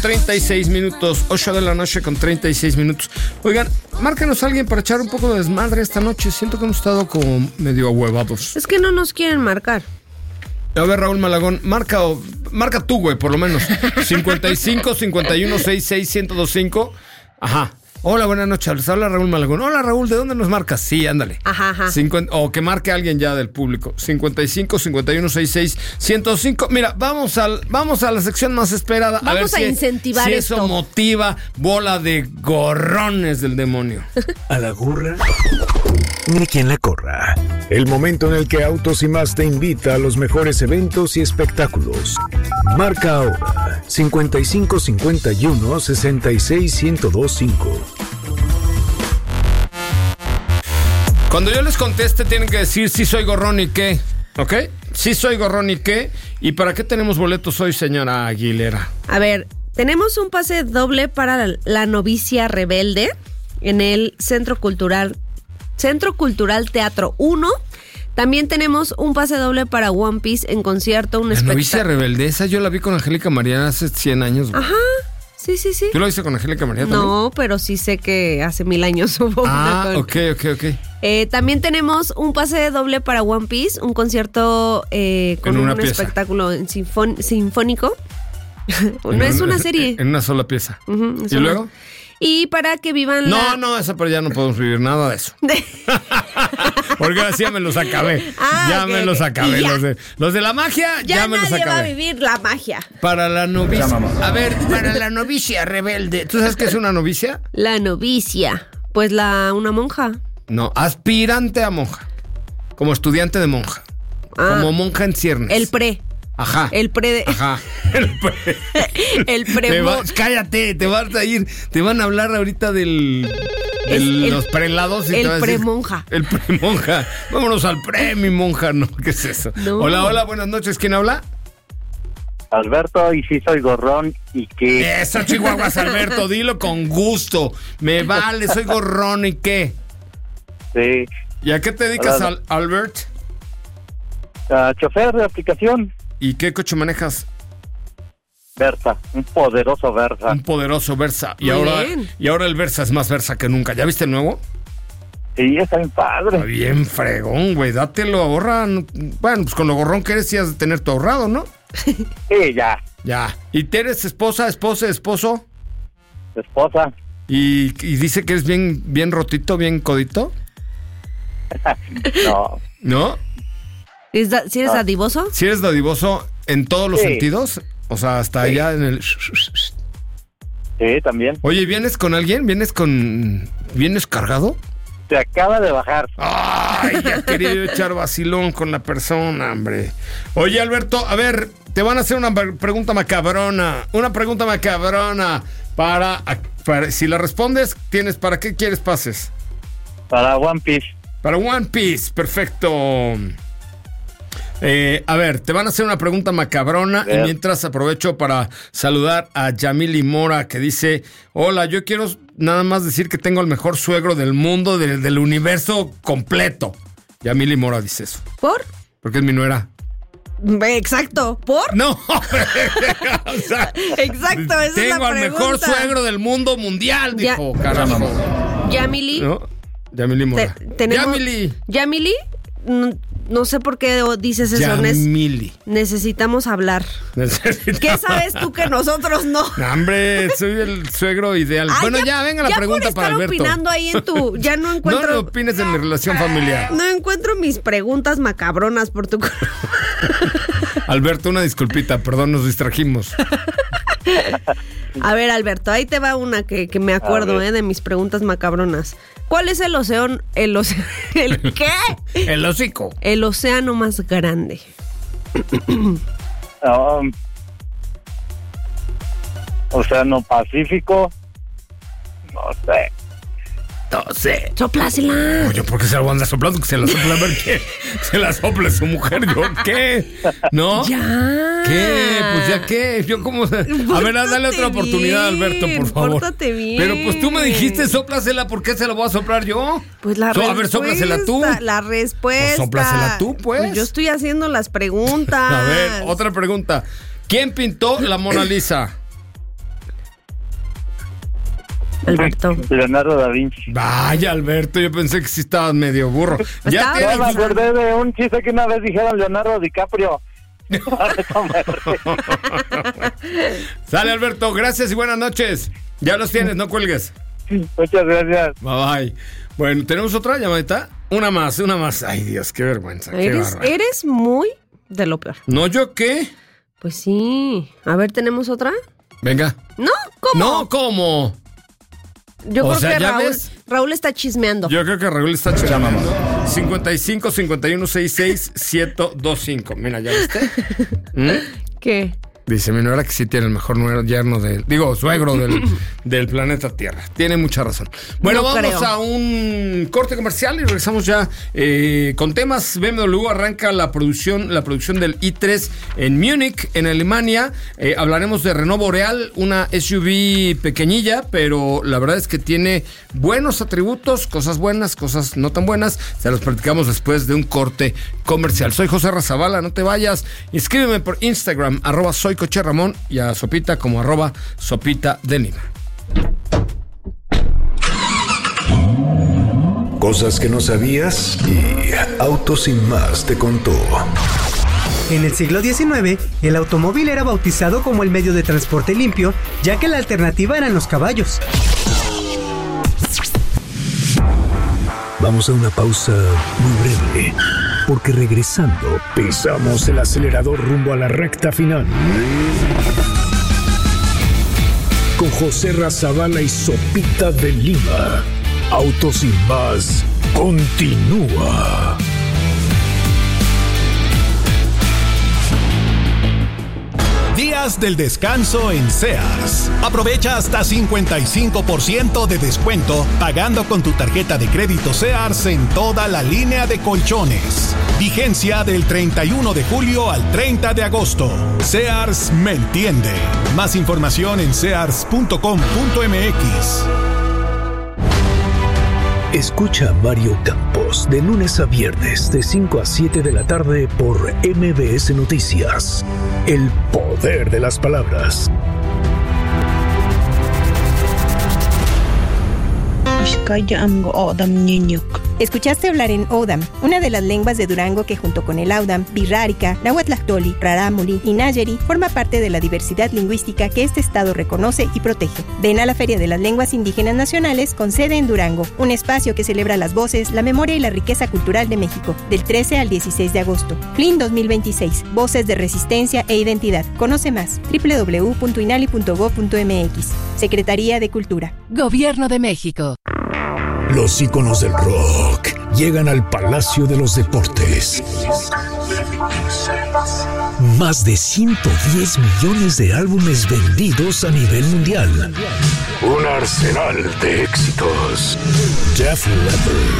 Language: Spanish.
36 minutos, 8 de la noche con 36 minutos. Oigan, márquenos a alguien para echar un poco de desmadre esta noche. Siento que hemos estado como medio ahuevados. Es que no nos quieren marcar. A ver, Raúl Malagón, marca tú, güey, por lo menos. 55 51 66 1025. Ajá. Hola, buenas noches. Les habla Raúl Malagón. Hola, Raúl, ¿de dónde nos marcas? Sí, ándale. Ajá. O que marque alguien ya del público. 55 51 66 1025. Mira, vamos a la sección más esperada. Vamos a incentivar si esto. eso motiva bola de gorrones del demonio. A la gorra, ni quien la corra. El momento en el que Autos y Más te invita a los mejores eventos y espectáculos. Marca ahora 55 51 66 1025. Cuando yo les conteste tienen que decir sí soy gorrón y qué, ¿ok? Sí soy gorrón y qué. ¿Y para qué tenemos boletos hoy, señora Aguilera? A ver, tenemos un pase doble para la novicia rebelde en el Centro Cultural Teatro 1. También tenemos un pase doble para One Piece en concierto. La novicia rebelde, esa yo la vi con Angélica María hace 100 años. Ajá. Sí. ¿Tú lo viste con Angélica María también? No, pero sí sé que hace 1000 años hubo una. Ok. También tenemos un pase doble para One Piece, un concierto con un espectáculo sinfónico. No es una serie. En una sola pieza. Uh-huh, ¿Y luego? Y para que vivan No, esa, pero ya no podemos vivir nada de eso. Porque ahora sí ya me los acabé. Me los acabé. Los de la magia, ya me los acabé. Ya nadie va a vivir la magia. Para la novicia. A ver, para la novicia rebelde. ¿Tú sabes qué es una novicia? La novicia. Pues una monja. No, aspirante a monja. Como estudiante de monja. Como monja en ciernes. El pre. Ajá. El pre. Cállate, te vas a ir. Te van a hablar ahorita de los prelados. Y el premonja. El premonja. Vámonos al pre, mi monja. No, ¿qué es eso? No. Hola, buenas noches. ¿Quién habla? Alberto, y sí soy gorrón y qué. Eso, chihuahuas, Alberto, dilo con gusto. Me vale, soy gorrón y qué. Sí. ¿Y a qué te dedicas, Albert? Chofer de aplicación. ¿Y qué coche manejas? Versa, un poderoso Versa. Un poderoso Versa. Y ahora el Versa es más Versa que nunca. ¿Ya viste el nuevo? Sí, está bien padre. Está bien fregón, güey. Dátelo, ahorra. Bueno, pues con lo gorrón que eres, sí has de tener tu ahorrado, ¿no? Sí, ya. Ya. ¿Y te eres esposo? Esposa. ¿Y dice que eres bien rotito, bien codito? No. ¿No? ¿Si eres dadivoso? ¿Si eres dadivoso en todos los sentidos? O sea, hasta allá en el... Sí, también. Oye, ¿vienes con alguien? ¿Vienes cargado? Se acaba de bajar. Ay, ya quería yo echar vacilón con la persona, hombre. Oye, Alberto, a ver, te van a hacer una pregunta macabrona. Para si la respondes, ¿para qué quieres pases? Para One Piece. Para One Piece, perfecto. A ver, te van a hacer una pregunta macabrona y mientras aprovecho para saludar a Yamili Mora que dice: hola, yo quiero nada más decir que tengo el mejor suegro del mundo, del universo completo. Yamili Mora dice eso. ¿Por? Porque es mi nuera. Exacto, ¿por? No. O sea, exacto, esa es la pregunta. Tengo al mejor suegro del mundo mundial, dijo. Carajo. Yamili. ¿No? Yamili Mora. Yamili. No sé por qué dices eso. Yamili. Necesitamos hablar. ¿Qué sabes tú que nosotros no? No, hombre, soy el suegro ideal. Bueno, ya venga la pregunta para Alberto. Opinando ahí ya no encuentro. No opines en mi relación familiar. No encuentro mis preguntas macabronas por tu Alberto, una disculpita, perdón, nos distrajimos. A ver, Alberto, ahí te va una que me acuerdo de mis preguntas macabronas. ¿Cuál es el qué? El hocico. El océano más grande. Océano Pacífico. No sé. Sóplasela. Oye, ¿por qué se la van a soplar? Que se la sopla, a ver qué. Se la sople su mujer, ¿yo qué? ¿No? Ya. ¿Qué? Pues ya qué. Yo como... A ver, dale otra oportunidad, Alberto, por favor. Pórtate bien. Pero pues tú me dijiste sóplasela, ¿por qué se la voy a soplar yo? Pues la respuesta. A ver, sóplasela tú. La respuesta. Pues sóplasela tú, pues. Yo estoy haciendo las preguntas. A ver, otra pregunta. ¿Quién pintó la Mona Lisa? Alberto. Leonardo da Vinci. Vaya, Alberto, yo pensé que sí estabas medio burro. Estaba Ya me acordé de un chiste que una vez dijeron Leonardo DiCaprio. Sale, Alberto, gracias y buenas noches. Ya los tienes, no cuelgues. Muchas gracias. Bye bye. Bueno, ¿tenemos otra llamadita? Una más. Ay, Dios, qué vergüenza. Eres muy de lo peor. ¿No yo qué? Pues sí. A ver, ¿tenemos otra? Venga. No, ¿cómo? No, ¿cómo? Yo O creo sea, que ¿ya ves? Raúl está chismeando. Yo creo que Raúl está chismeando. 55 51 66 1025. Mira, ¿ya viste? ¿Qué? Dice mi nuera que sí tiene el mejor suegro del planeta Tierra. Tiene mucha razón. Bueno, No vamos creo. a un corte comercial y regresamos ya con temas. BMW arranca la producción del i3 en Múnich, en Alemania. Hablaremos de Renault Boreal, una SUV pequeñilla, pero la verdad es que tiene buenos atributos, cosas buenas, cosas no tan buenas. Se los platicamos después de un corte comercial. Soy José Razabala, no te vayas. Inscríbeme por Instagram, @soycocherramón, y a Sopita como @Sopita de Lima. Cosas que no sabías y Autos Sin Más te contó. En el siglo XIX, el automóvil era bautizado como el medio de transporte limpio, ya que la alternativa eran los caballos. Vamos a una pausa muy breve, porque regresando pisamos el acelerador rumbo a la recta final. Con José Razabala y Sopita de Lima. Autos Sin Más continúa. Días del descanso en Sears. Aprovecha hasta 55% de descuento pagando con tu tarjeta de crédito Sears en toda la línea de colchones. Vigencia del 31 de julio al 30 de agosto. Sears me entiende. Más información en sears.com.mx. Escucha a Mario Campos de lunes a viernes de 5 a 7 de la tarde por MBS Noticias. El poder de las palabras. Escuchaste hablar en O'odham, una de las lenguas de Durango que junto con el Audam, Birrárica, Nahuatlactoli, Rarámuri y Nayeri forma parte de la diversidad lingüística que este estado reconoce y protege. Ven a la Feria de las Lenguas Indígenas Nacionales con sede en Durango, un espacio que celebra las voces, la memoria y la riqueza cultural de México, del 13 al 16 de agosto. FLIN 2026, Voces de Resistencia e Identidad. Conoce más, www.inali.gov.mx. Secretaría de Cultura. Gobierno de México. Los íconos del rock llegan al Palacio de los Deportes. Más de 110 millones de álbumes vendidos a nivel mundial. Un arsenal de éxitos. Def Leppard,